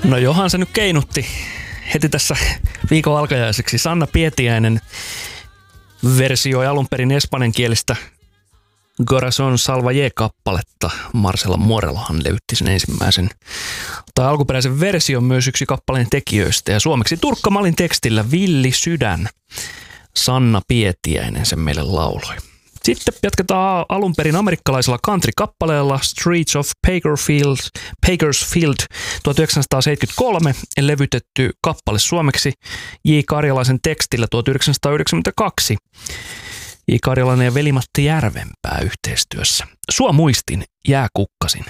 No johan se nyt keinutti heti tässä viikon alkajaiseksi. Sanna Pietiäinen versioi alun perin espanjankielistä Corazon Salvaje-kappaletta. Marcela Morelohan löytti sen ensimmäisen tai alkuperäisen version, myös yksi kappaleen tekijöistä. Ja suomeksi Turkka Malin tekstillä Villi sydän. Sanna Pietiäinen sen meille lauloi. Sitten jatketaan alun perin amerikkalaisella country-kappaleella Streets of Bakersfield 1973 levytetty kappale suomeksi J. Karjalaisen tekstillä 1992. J. Karjalainen ja Veli-Matti Järvenpää yhteistyössä. Sua muistin, jää kukkasin.